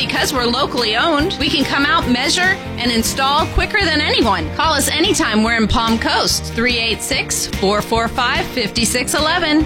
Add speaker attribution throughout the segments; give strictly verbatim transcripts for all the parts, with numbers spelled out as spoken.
Speaker 1: because we're locally owned, we can come out, measure, and install quicker than anyone. Call us anytime we're in Palm Coast. three eight six, four four five, five six one one.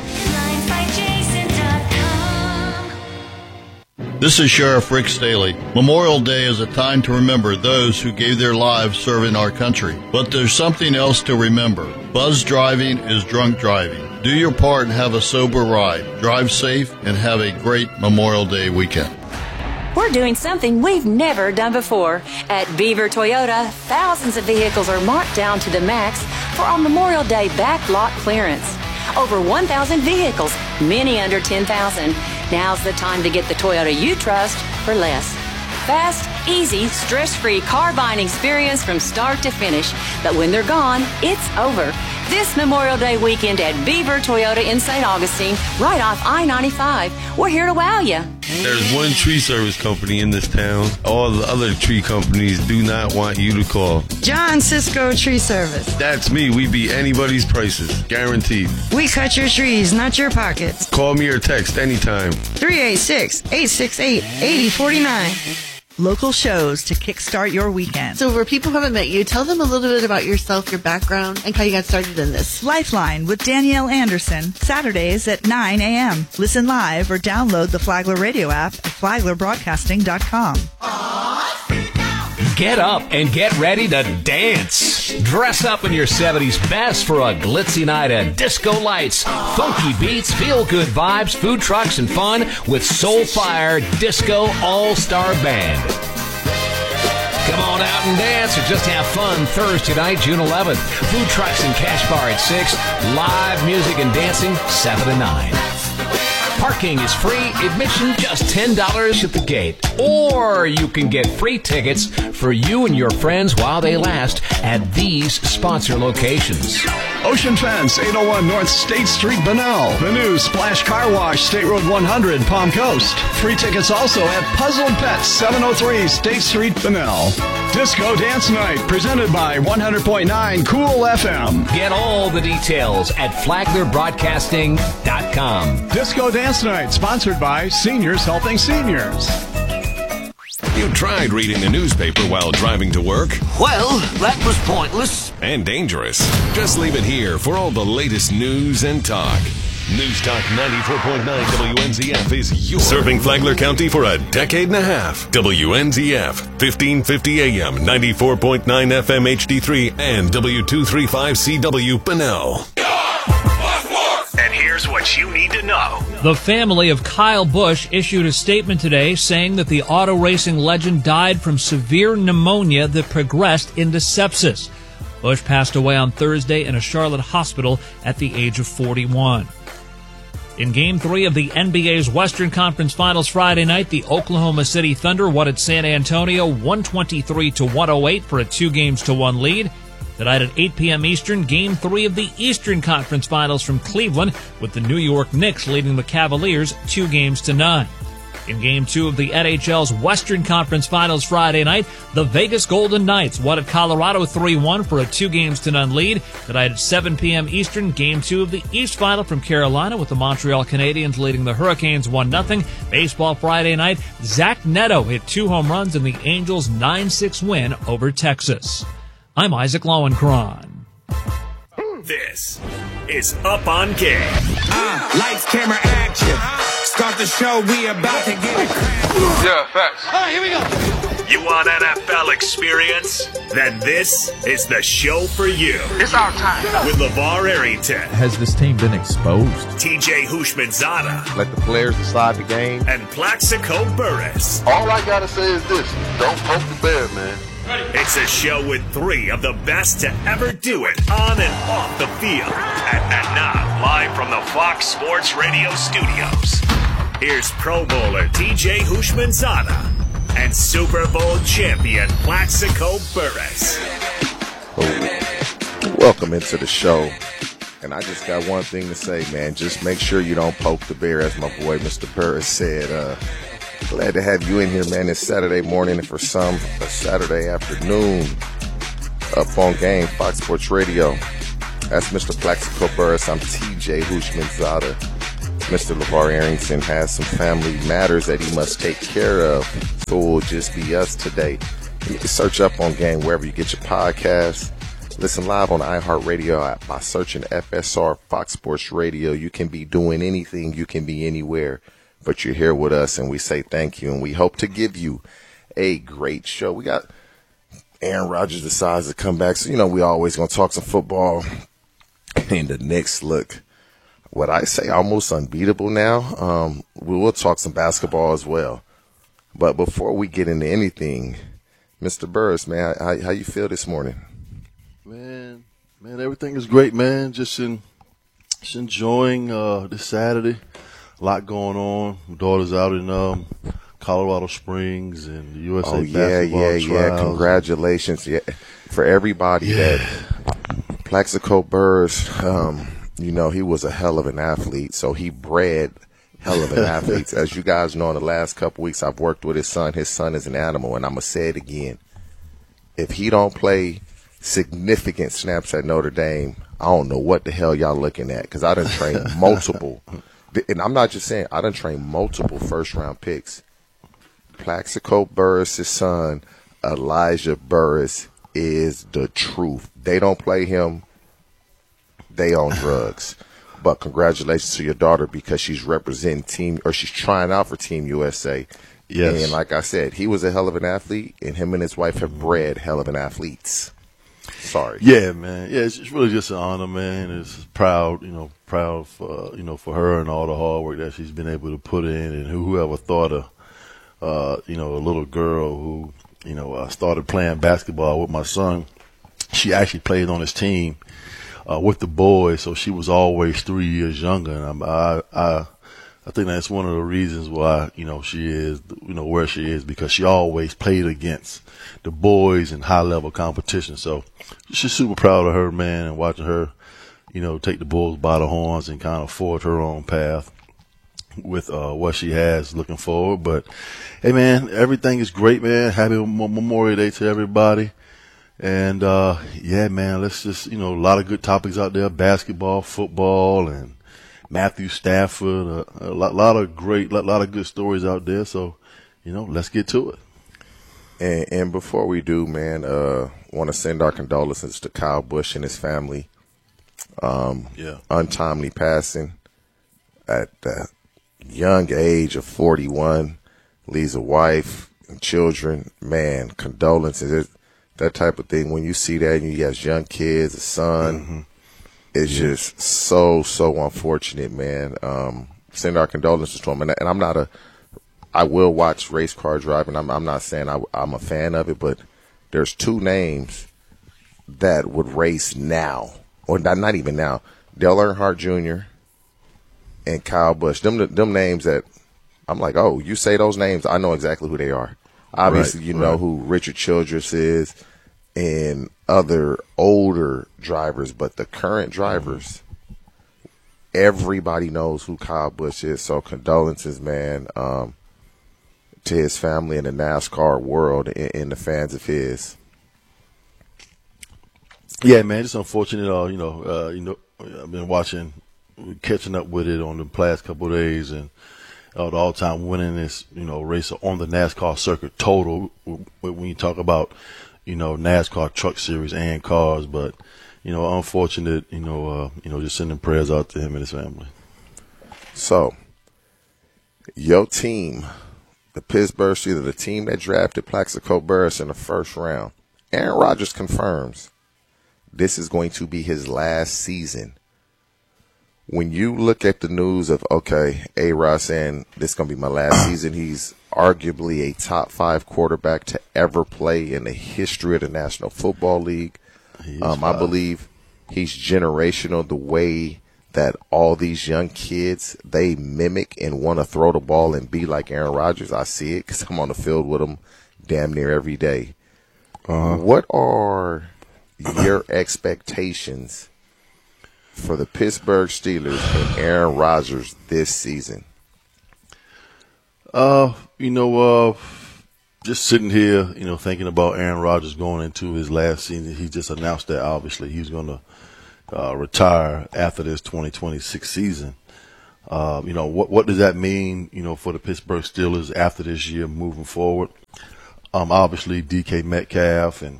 Speaker 2: This is Sheriff Rick Staley. Memorial Day is a time to remember those who gave their lives serving our country. But there's something else to remember. Buzz driving is drunk driving. Do your part and have a sober ride. Drive safe and have a great Memorial Day weekend.
Speaker 3: We're doing something we've never done before. At Beaver Toyota, thousands of vehicles are marked down to the max for our Memorial Day backlot clearance. Over one thousand vehicles, many under ten thousand. Now's the time to get the Toyota you trust for less. Fast, easy, stress-free car buying experience from start to finish. But when they're gone, it's over. This Memorial Day weekend at Beaver Toyota in Saint Augustine, right off I ninety-five. We're here to wow you.
Speaker 4: There's one tree service company in this town. All the other tree companies do not want you to call.
Speaker 5: John Cisco Tree Service.
Speaker 4: That's me. We beat anybody's prices. Guaranteed.
Speaker 5: We cut your trees, not your pockets.
Speaker 4: Call me or text anytime.
Speaker 5: three eight six, eight six eight, eight zero four nine.
Speaker 6: Local shows to kickstart your weekend.
Speaker 7: So for people who haven't met you, tell them a little bit about yourself, your background, and how you got started in this.
Speaker 6: Lifeline with Danielle Anderson, Saturdays at nine a.m. Listen live or download the Flagler Radio app at flagler broadcasting dot com.
Speaker 8: Get up and get ready to dance. Dress up in your seventies best for a glitzy night of disco lights, funky beats, feel-good vibes, food trucks, and fun with Soulfire Disco All-Star Band. Come on out and dance or just have fun Thursday night, June eleventh. Food trucks and cash bar at six. Live music and dancing seven to nine. Parking is free, admission just ten dollars at the gate. Or you can get free tickets for you and your friends while they last at these sponsor locations.
Speaker 9: Ocean Fence, eight oh one North State Street, Bunnell. The new Splash Car Wash, State Road one hundred, Palm Coast. Free tickets also at Puzzled Pets, seven oh three State Street, Bunnell. Disco Dance Night, presented by one hundred point nine Cool F M.
Speaker 8: Get all the details at flagler broadcasting dot com.
Speaker 9: Disco Dance Night, sponsored by Seniors Helping Seniors.
Speaker 10: You tried reading the newspaper while driving to work?
Speaker 11: Well, that was pointless.
Speaker 10: And dangerous. Just leave it here for all the latest news and talk. News Talk ninety-four point nine W N Z F is your... Serving Flagler County for a decade and a half. W N Z F, fifteen fifty A M, ninety-four point nine F M H D three, and W two thirty-five C W Bunnell.
Speaker 12: And here's what you need to know.
Speaker 13: The family of Kyle Busch issued a statement today saying that the auto racing legend died from severe pneumonia that progressed into sepsis. Busch passed away on Thursday in a Charlotte hospital at the age of forty-one. In Game three of the N B A's Western Conference Finals Friday night, the Oklahoma City Thunder won at San Antonio one twenty-three to one oh eight for a two games to one lead. Tonight at eight p.m. Eastern, Game three of the Eastern Conference Finals from Cleveland, with the New York Knicks leading the Cavaliers two games to none. In Game two of the N H L's Western Conference Finals Friday night, the Vegas Golden Knights won at Colorado three one for a two games to none lead. Tonight at seven p.m. Eastern, Game two of the East Final from Carolina, with the Montreal Canadiens leading the Hurricanes one nothing. Baseball Friday night, Zach Neto hit two home runs in the Angels' nine six win over Texas. I'm Isaac Lowenkron.
Speaker 12: This is Up on Game.
Speaker 14: Uh, lights, camera, action. Start the show, we about to get it.
Speaker 12: Yeah, facts. All right, here we go. You want N F L experience? Then this is the show for you.
Speaker 14: It's our time.
Speaker 12: With LeVar Arrington.
Speaker 15: Has this team been exposed?
Speaker 12: T J Houshmandzadeh.
Speaker 16: Let the players decide the game.
Speaker 12: And Plaxico Burress.
Speaker 16: All I gotta say is this: don't poke the bear, man.
Speaker 12: It's a show with three of the best to ever do it on and off the field. And, and now, live from the Fox Sports Radio studios, here's Pro Bowler T J Houshmandzadeh and Super Bowl champion Plaxico Burress.
Speaker 16: Oh, welcome into the show. And I just got one thing to say, man. Just make sure you don't poke the bear, as my boy Mister Burress said. Uh, Glad to have you in here, man. It's Saturday morning, and for some, a Saturday afternoon. Up on Game, Fox Sports Radio. That's Mister Plaxico Burress. I'm T J Houshmandzadeh. Mister LeVar Arrington has some family matters that he must take care of. Fool, Just Be Us today. You can search up on Game wherever you get your podcasts. Listen live on the iHeartRadio app by searching F S R Fox Sports Radio. You can be doing anything. You can be anywhere. But you're here with us, and we say thank you. And we hope to give you a great show. We got Aaron Rodgers decides to come back. So, you know, we always going to talk some football. And the Knicks look, what I say, almost unbeatable now. Um, we will talk some basketball as well. But before we get into anything, Mister Burris, man, how, how you feel this morning?
Speaker 17: Man, man, everything is great, man. Just in, just enjoying uh, this Saturday. A lot going on. My daughter's out in um, Colorado Springs and the U S A
Speaker 16: oh, yeah,
Speaker 17: basketball
Speaker 16: yeah,
Speaker 17: trials.
Speaker 16: yeah. Congratulations, yeah, for everybody
Speaker 17: yeah.
Speaker 16: that Plaxico Burris. Um, you know, he was a hell of an athlete, so he bred hell of an athletes. As you guys know, in the last couple weeks, I've worked with his son. His son is an animal, and I'm gonna say it again. If he don't play significant snaps at Notre Dame, I don't know what the hell y'all looking at, because I done trained multiple. And I'm not just saying, I done trained multiple first-round picks. Plaxico Burris' son, Elijah Burris, is the truth. They don't play him, they on drugs. But congratulations to your daughter, because she's representing team, or she's trying out for Team U S A.
Speaker 17: Yes.
Speaker 16: And like I said, he was a hell of an athlete, and him and his wife have bred hell of an athletes. Sorry.
Speaker 17: Yeah, man. Yeah, it's, it's really just an honor, man. It's proud, you know, proud for, uh, you know, for her and all the hard work that she's been able to put in. And who, whoever thought of, uh, you know, a little girl who, you know, uh, started playing basketball with my son. She actually played on his team uh, with the boys, so she was always three years younger. And I, I, I think that's one of the reasons why, you know, she is, you know, where she is, because she always played against the boys in high level competition. So she's super proud of her, man, and watching her, you know, take the bulls by the horns and kind of forge her own path with uh, what she has looking forward. But hey, man, everything is great, man. Happy Memorial Day to everybody. And uh, yeah, man, let's just, you know, a lot of good topics out there: basketball, football, and Matthew Stafford, uh, a lot, lot of great, lot, lot of good stories out there. So, you know, let's get to it.
Speaker 16: And, and before we do, man, uh, want to send our condolences to Kyle Busch and his family. Um,
Speaker 17: yeah.
Speaker 16: Untimely passing at the young age of forty-one, leaves a wife and children. Man, condolences. It, that type of thing. When you see that, and you got young kids, a son. Mm-hmm. It's yeah. just so, so unfortunate, man. Um, send our condolences to him. And, and I'm not a, I will watch race car driving. I'm, I'm not saying I, I'm a fan of it, but there's two names that would race now, or not, not even now. Dale Earnhardt Junior and Kyle Busch. Them, them names that I'm like, oh, you say those names, I know exactly who they are. Obviously, right, you know right. who Richard Childress is and other older drivers, but the current drivers, everybody knows who Kyle Busch is. So condolences, man, um, to his family and the NASCAR world and, and the fans of his.
Speaker 17: Yeah, man, it's unfortunate. Uh, you know, uh, you know, I've been watching, catching up with it on the past couple of days, and uh, the all-time winningest, you know, racer on the NASCAR circuit total. When you talk about, you know, NASCAR Truck Series and cars, but, you know, unfortunate, you know, uh, you know, just sending prayers out to him and his family.
Speaker 16: So, your team, the Pittsburgh Steelers, the team that drafted Plaxico Burris in the first round, Aaron Rodgers confirms this is going to be his last season. When you look at the news of, okay, A-Rod saying this is going to be my last season, he's arguably a top five quarterback to ever play in the history of the National Football League. Um, I believe he's generational, the way that all these young kids, they mimic and want to throw the ball and be like Aaron Rodgers. I see it because I'm on the field with him damn near every day. Uh-huh. What are your expectations for the Pittsburgh Steelers and Aaron Rodgers this season?
Speaker 17: Uh, you know, uh, just sitting here, you know, thinking about Aaron Rodgers going into his last season. He just announced that obviously he's going to uh, retire after this twenty twenty-six season. Uh, you know, what what does that mean, you know, for the Pittsburgh Steelers after this year moving forward? Um, obviously, D K Metcalf and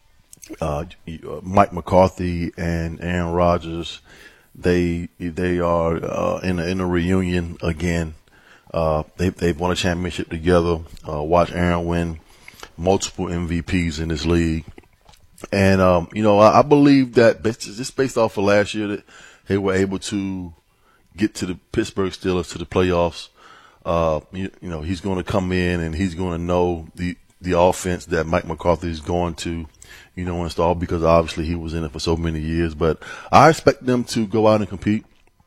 Speaker 17: uh, Mike McCarthy and Aaron Rodgers, they they are uh, in a, in a reunion again. Uh, they they've won a championship together. Uh, watch Aaron win multiple M V Ps in this league, and um, you know, I, I believe that based, just based off of last year that they were able to get to the Pittsburgh Steelers to the playoffs. Uh, you, you know, he's going to come in and he's going to know the, the offense that Mike McCarthy is going to, you know, install, because obviously he was in it for so many years. But I expect them to go out and compete.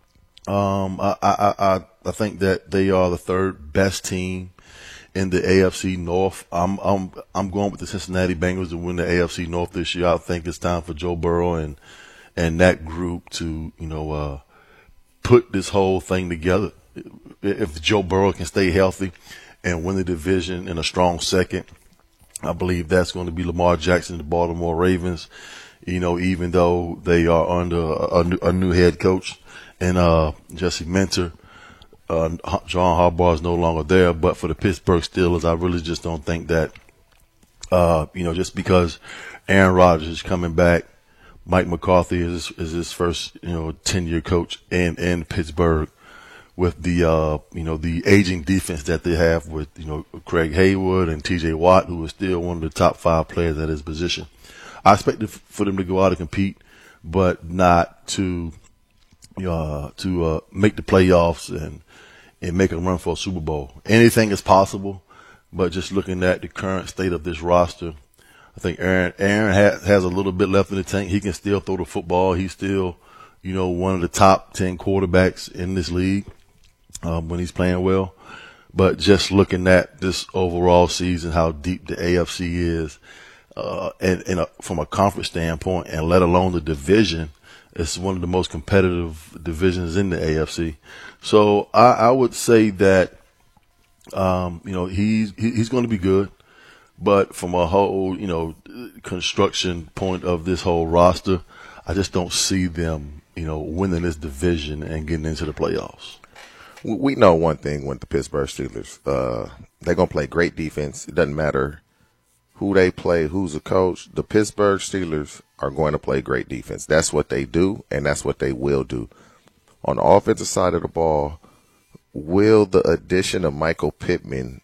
Speaker 17: Um, I, I, I, I think that they are the third best team in the A F C North. I'm, I'm, I'm going with the Cincinnati Bengals to win the A F C North this year. I think it's time for Joe Burrow and, and that group to, you know, uh, put this whole thing together. If Joe Burrow can stay healthy and win the division in a strong second, I believe that's going to be Lamar Jackson, the Baltimore Ravens, you know, even though they are under a, a, new, a new head coach and uh, Jesse Minter. Uh, John Harbaugh is no longer there, but for the Pittsburgh Steelers, I really just don't think that, uh, you know, just because Aaron Rodgers is coming back, Mike McCarthy is is his first, you know, ten-year coach in, in Pittsburgh with the, uh, you know, the aging defense that they have with, you know, Craig Haywood and T J Watt, who is still one of the top five players at his position. I expect for them to go out and compete, but not to, uh, to, uh, make the playoffs and, and make a run for a Super Bowl. Anything is possible, but just looking at the current state of this roster, I think Aaron Aaron has, has a little bit left in the tank. He can still throw the football. He's still, you know, one of the top ten quarterbacks in this league um, when he's playing well. But just looking at this overall season, how deep the A F C is, uh, and, and a, from a conference standpoint, and let alone the division, it's one of the most competitive divisions in the A F C. So I, I would say that, um, you know, he's he, he's going to be good. But from a whole, you know, construction point of this whole roster, I just don't see them, you know, winning this division and getting into the playoffs.
Speaker 16: We know one thing with the Pittsburgh Steelers. Uh, they're going to play great defense. It doesn't matter who they play, who's the coach. The Pittsburgh Steelers are going to play great defense. That's what they do, and that's what they will do. On the offensive side of the ball, will the addition of Michael Pittman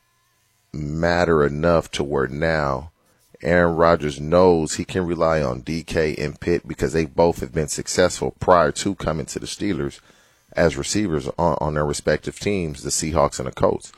Speaker 16: matter enough to where now Aaron Rodgers knows he can rely on D K and Pitt, because they both have been successful prior to coming to the Steelers as receivers on, on their respective teams, the Seahawks and the Colts.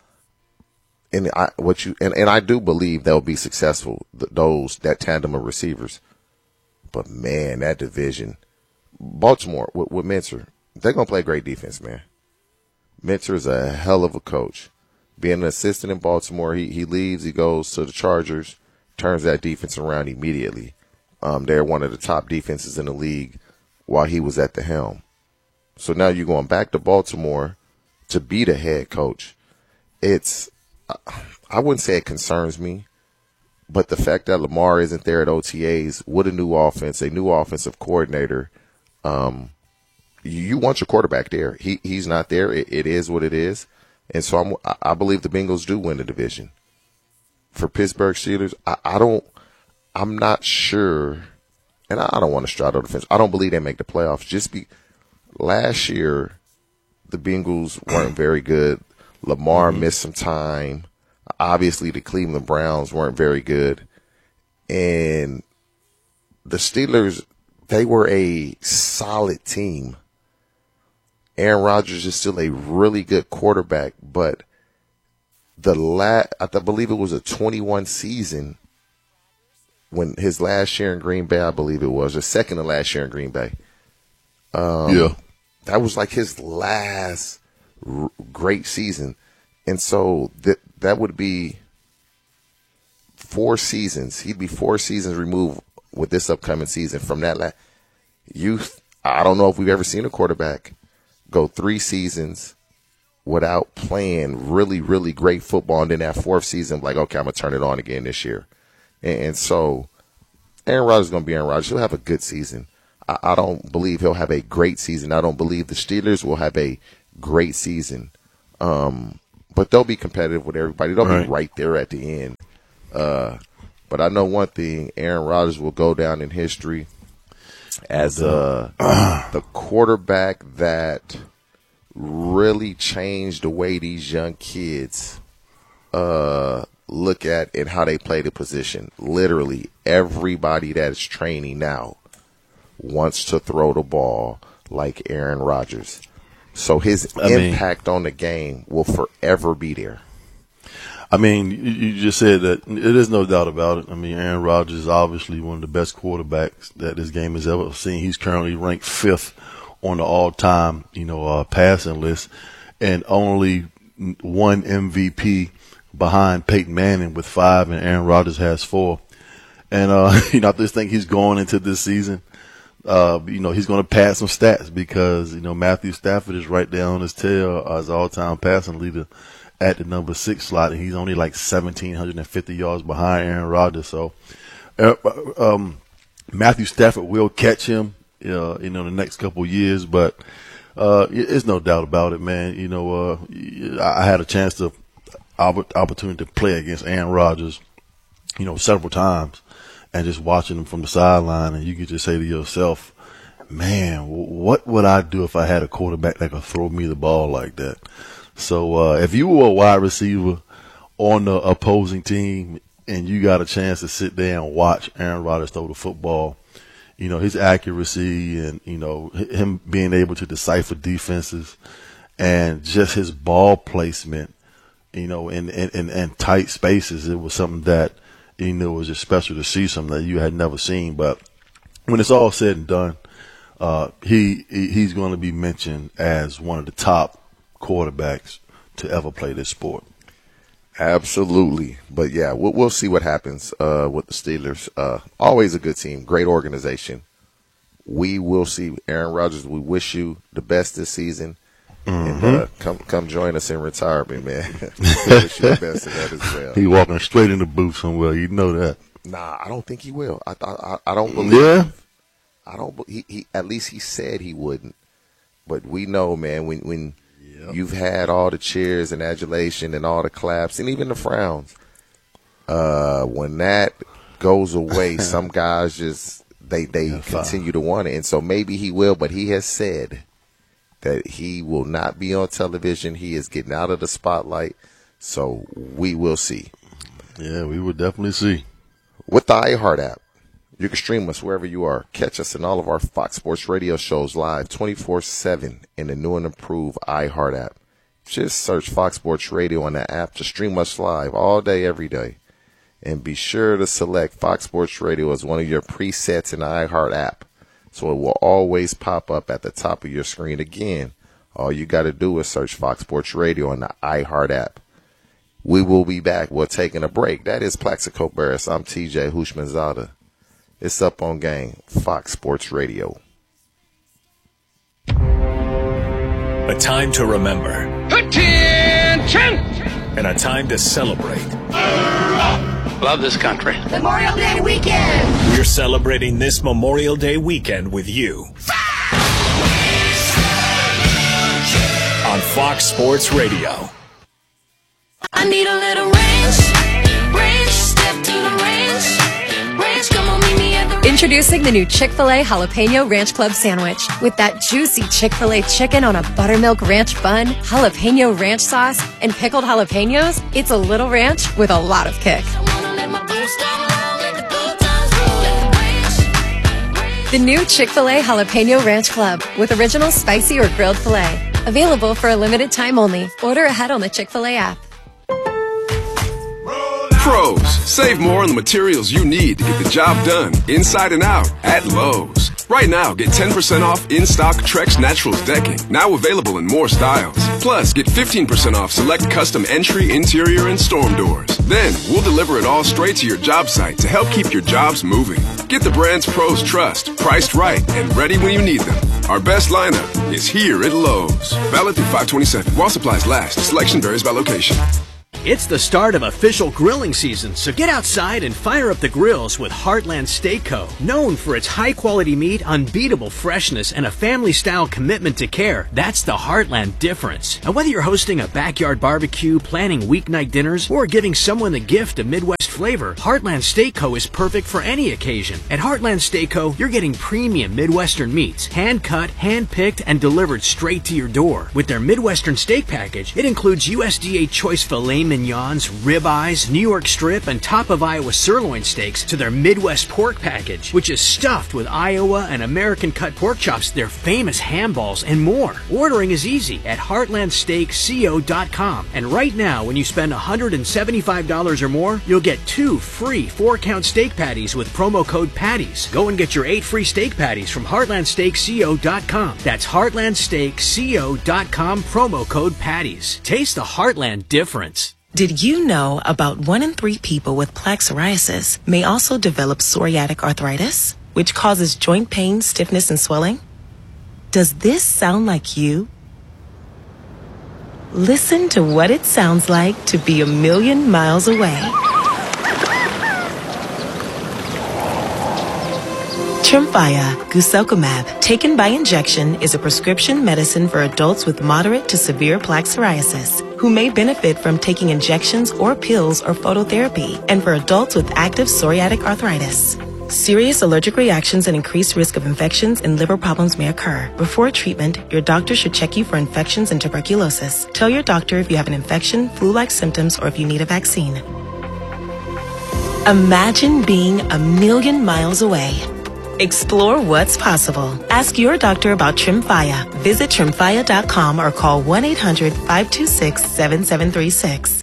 Speaker 16: And I, what you and, and I do believe they'll be successful, those that tandem of receivers. But man, that division, Baltimore with, with Minter, they're gonna play great defense, man. Minter is a hell of a coach. Being an assistant in Baltimore, he, he leaves, he goes to the Chargers, turns that defense around immediately. Um, they're one of the top defenses in the league while he was at the helm. So now you're going back to Baltimore to be the head coach. It's, I wouldn't say it concerns me, but the fact that Lamar isn't there at O T As with a new offense, a new offensive coordinator, um, you, you want your quarterback there. He He's not there. It, it is what it is. And so I'm, I believe the Bengals do win the division. For Pittsburgh Steelers, I, I don't, I'm not sure, and I don't want to straddle the fence. I don't believe they make the playoffs. Just be, last year, the Bengals weren't very good. Lamar mm-hmm. missed some time. Obviously, the Cleveland Browns weren't very good. And the Steelers, they were a solid team. Aaron Rodgers is still a really good quarterback, but the la- I believe it was a twenty-one season when his last year in Green Bay, I believe it was, or second to last year in Green Bay. Um, yeah. That was like his last r- great season. And so that that would be four seasons. He'd be four seasons removed with this upcoming season from that la- youth. I don't know if we've ever seen a quarterback go three seasons without playing really, really great football, and then that fourth season, like, okay, I'm going to turn it on again this year. And, and so Aaron Rodgers is going to be Aaron Rodgers. He'll have a good season. I, I don't believe he'll have a great season. I don't believe the Steelers will have a great season. Um, but they'll be competitive with everybody. They'll
Speaker 17: Right.
Speaker 16: be right there at the end. Uh, but I know one thing: Aaron Rodgers will go down in history as uh, the quarterback that really changed the way these young kids uh, look at and how they play the position. Literally, everybody that is training now wants to throw the ball like Aaron Rodgers. So his
Speaker 17: I mean-
Speaker 16: impact on the game will forever be there.
Speaker 17: I mean, you, you just said that it is no doubt about it. I mean, Aaron Rodgers is obviously one of the best quarterbacks that this game has ever seen. He's currently ranked fifth on the all-time, you know, uh, passing list, and only one M V P behind Peyton Manning with five, and Aaron Rodgers has four. And uh, you know, I just think he's going into this season. Uh, you know, he's going to pad some stats because you know Matthew Stafford is right there on his tail as all-time passing leader at the number six slot, and he's only like one thousand seven hundred fifty yards behind Aaron Rodgers. So, uh, um, Matthew Stafford will catch him, uh, you know, in the next couple of years, but, uh, it's no doubt about it, man. You know, uh, I had a chance to, opportunity to play against Aaron Rodgers, you know, several times, and just watching him from the sideline, and you could just say to yourself, man, what would I do if I had a quarterback that could throw me the ball like that? So uh, if you were a wide receiver on the opposing team and you got a chance to sit there and watch Aaron Rodgers throw the football, you know, his accuracy and, you know, him being able to decipher defenses and just his ball placement, you know, in, in, in, in tight spaces, it was something that, you know, was just special to see, something that you had never seen. But when it's all said and done, uh, he, he he's going to be mentioned as one of the top quarterbacks to ever play this sport.
Speaker 16: Absolutely. But yeah, we'll, we'll see what happens uh, with the Steelers. Uh, always a good team, great organization. We will see. Aaron Rodgers, we wish you the best this season. Mm-hmm. And uh, come come join us in retirement, man. We wish you the best of that as well.
Speaker 17: He walking straight in the booth somewhere. You know that.
Speaker 16: Nah, I don't think he will. I I, I don't believe.
Speaker 17: Yeah.
Speaker 16: I don't. He, he at least he said he wouldn't. But we know, man, when when yep. you've had all the cheers and adulation and all the claps and even the frowns, uh, when that goes away, some guys just they they yeah, continue to want it, and so maybe he will. But he has said that he will not be on television. He is getting out of the spotlight, so we will see.
Speaker 17: Yeah, we will definitely see.
Speaker 16: With the iHeart app, you can stream us wherever you are. Catch us in all of our Fox Sports Radio shows live twenty-four seven in the new and improved iHeart app. Just search Fox Sports Radio on the app to stream us live all day, every day. And be sure to select Fox Sports Radio as one of your presets in the iHeart app, so it will always pop up at the top of your screen. Again, all you got to do is search Fox Sports Radio on the iHeart app. We will be back. We're taking a break. That is Plaxico Barris. I'm T J Hushmanzada. It's Up on Game, Fox Sports Radio.
Speaker 12: A time to remember.
Speaker 18: Attention!
Speaker 12: And a time to celebrate.
Speaker 18: Love this country.
Speaker 19: Memorial Day weekend!
Speaker 12: We're celebrating this Memorial Day weekend with you. On Fox Sports Radio.
Speaker 19: I need a little range, range, step to the range, range, come on, meet me at the range.
Speaker 20: Introducing the new Chick-fil-A Jalapeno Ranch Club Sandwich. With that juicy Chick-fil-A chicken on a buttermilk ranch bun, jalapeno ranch sauce, and pickled jalapenos, it's a little ranch with a lot of kick. The new Chick-fil-A Jalapeno Ranch Club with original spicy or grilled filet. Available for a limited time only. Order ahead on the Chick-fil-A app.
Speaker 21: Pros, save more on the materials you need to get the job done inside and out at Lowe's. Right now, get ten percent off in-stock Trex Naturals decking, now available in more styles. Plus, get fifteen percent off select custom entry, interior, and storm doors. Then, we'll deliver it all straight to your job site to help keep your jobs moving. Get the brands pros trust, priced right, and ready when you need them. Our best lineup is here at Lowe's. Valid through five twenty-seven. While supplies last, selection varies by location.
Speaker 1: It's the start of official grilling season, so get outside and fire up the grills with Heartland Steak Co. Known for its high-quality meat, unbeatable freshness, and a family-style commitment to care, that's the Heartland difference. And whether you're hosting a backyard barbecue, planning weeknight dinners, or giving someone the gift of Midwest flavor, Heartland Steak Co. is perfect for any occasion. At Heartland Steak Co., you're getting premium Midwestern meats, hand-cut, hand-picked, and delivered straight to your door. With their Midwestern steak package, it includes U S D A choice filet mignons, ribeyes, New York strip, and top of Iowa sirloin steaks to their Midwest pork package, which is stuffed with Iowa and American cut pork chops, their famous ham balls, and more. Ordering is easy at heartland steak co dot com. And right now, when you spend one hundred seventy-five dollars or more, you'll get two free four-count steak patties with promo code PATTIES. Go and get your eight free steak patties from heartland steak co dot com. That's heartland steak co dot com, promo code PATTIES. Taste the Heartland difference.
Speaker 22: Did you know about one in three people with plaque psoriasis may also develop psoriatic arthritis, which causes joint pain, stiffness, and swelling? Does this sound like you? Listen to what it sounds like to be a million miles away. Tremfya guselkumab, taken by injection, is a prescription medicine for adults with moderate to severe plaque psoriasis who may benefit from taking injections or pills or phototherapy, and for adults with active psoriatic arthritis. Serious allergic reactions and increased risk of infections and liver problems may occur. Before treatment, your doctor should check you for infections and tuberculosis. Tell your doctor if you have an infection, flu-like symptoms, or if you need a vaccine. Imagine being a million miles away. Explore what's possible. Ask your doctor about Tremfya. Visit tremfya dot com or call one eight hundred five two six seven seven three six.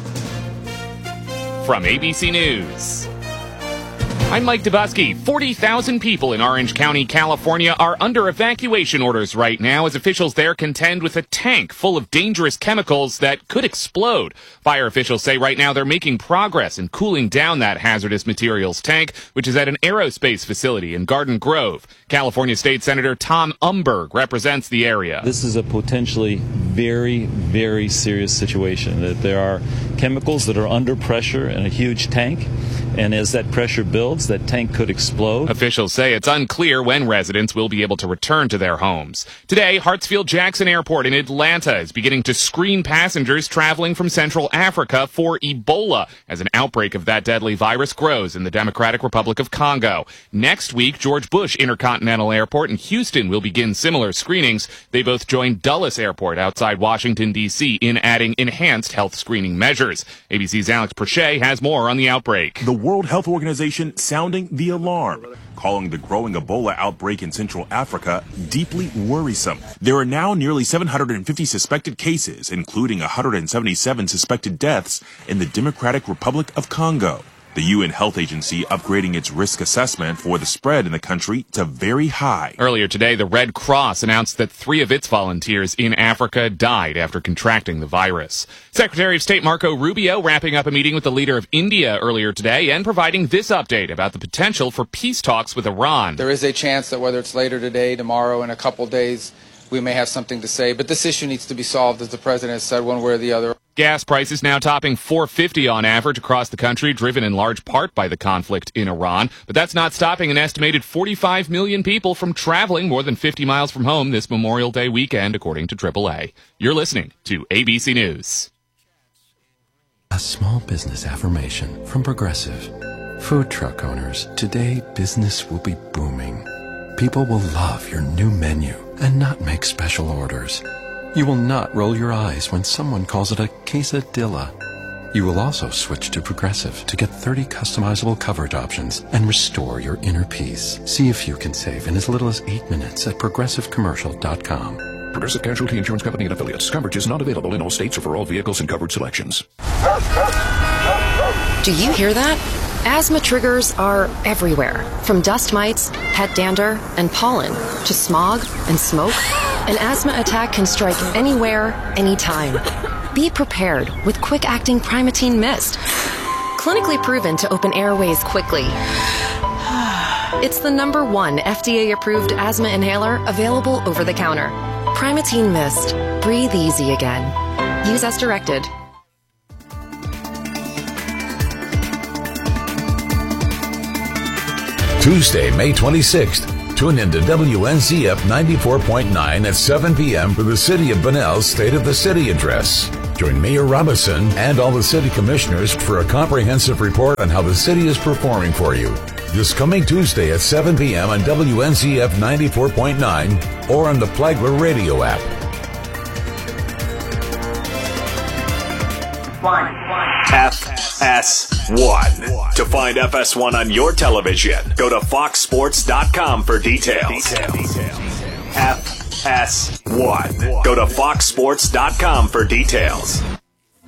Speaker 23: From A B C News, I'm Mike Dubusky. forty thousand people in Orange County, California are under evacuation orders right now as officials there contend with a tank full of dangerous chemicals that could explode. Fire officials say right now they're making progress in cooling down that hazardous materials tank, which is at an aerospace facility in Garden Grove. California State Senator Tom Umberg represents the area.
Speaker 24: This is a potentially very, very serious situation, that there are chemicals that are under pressure in a huge tank, and as that pressure builds, that tank could explode.
Speaker 23: Officials say it's unclear when residents will be able to return to their homes. Today, Hartsfield-Jackson Airport in Atlanta is beginning to screen passengers traveling from Central Africa for Ebola as an outbreak of that deadly virus grows in the Democratic Republic of Congo. Next week, George Bush Intercontinental Airport in Houston will begin similar screenings. They both joined Dulles Airport outside Washington, D C in adding enhanced health screening measures. A B C's Alex Perche has more on the outbreak.
Speaker 25: The World Health Organization sounding the alarm, calling the growing Ebola outbreak in Central Africa deeply worrisome. There are now nearly seven hundred fifty suspected cases, including one hundred seventy-seven suspected deaths in the Democratic Republic of Congo. The U N Health Agency upgrading its risk assessment for the spread in the country to very high.
Speaker 23: Earlier today, the Red Cross announced that three of its volunteers in Africa died after contracting the virus. Secretary of State Marco Rubio wrapping up a meeting with the leader of India earlier today and providing this update about the potential for peace talks with Iran.
Speaker 26: There is a chance that whether it's later today, tomorrow, in a couple days, we may have something to say. But this issue needs to be solved, as the president has said, one way or the other.
Speaker 23: Gas prices now topping four fifty on average across the country, driven in large part by the conflict in Iran. But that's not stopping an estimated forty-five million people from traveling more than fifty miles from home this Memorial Day weekend, according to triple A. You're listening to A B C News.
Speaker 27: A small business affirmation from Progressive. Food truck owners, today business will be booming. People will love your new menu and not make special orders. You will not roll your eyes when someone calls it a quesadilla. You will also switch to Progressive to get thirty customizable coverage options and restore your inner peace. See if you can save in as little as eight minutes at progressive commercial dot com.
Speaker 28: Progressive Casualty Insurance Company and Affiliates. Coverage is not available in all states or for all vehicles and covered selections.
Speaker 20: Do you hear that? Asthma triggers are everywhere, from dust mites, pet dander, and pollen, to smog and smoke. An asthma attack can strike anywhere, anytime. Be prepared with quick-acting Primatene Mist. Clinically proven to open airways quickly. It's the number one F D A-approved asthma inhaler available over the counter. Primatene Mist. Breathe easy again. Use as directed.
Speaker 2: Tuesday, May twenty-sixth. Tune in to W N Z F ninety-four point nine at seven p.m. for the City of Bunnell's State of the City address. Join Mayor Robinson and all the city commissioners for a comprehensive report on how the city is performing for you. This coming Tuesday at seven p.m. on W N Z F ninety-four point nine or on the Flagler Radio app.
Speaker 12: F S one. To find F S one on your television, go to fox sports dot com for details. F S one. Go to fox sports dot com for details.